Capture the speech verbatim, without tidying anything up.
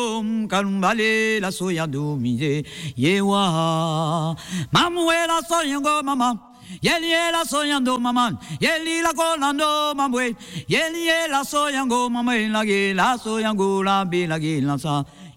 Kalumbale la soya domize yewa mamwe la soyango mama yeli la soyando mama yeli la kolando mamwe yeli la soyango mama la ge la soyango la be la ge la sa